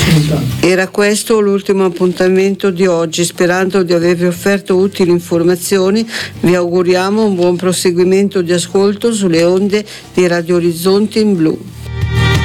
Era questo l'ultimo appuntamento di oggi. Sperando di avervi offerto utili informazioni, vi auguriamo un buon proseguimento di ascolto sulle onde di Radio Orizzonte in Blu.